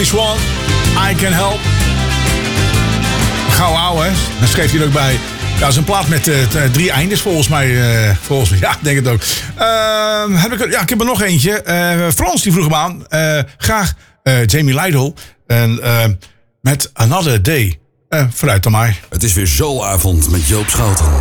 This one, I Can Help. Gauw ouwe, hè? Dan schreef hij er ook bij. Ja, dat is een plaat met 3 eindes volgens mij. Ja, ik denk het ook. Ik heb er nog eentje. Frans die vroeg hem aan. Graag Jamie Lidl. En met Another Day. Vooruit dan maar. Het is weer Zoolavond met Joop Schouten.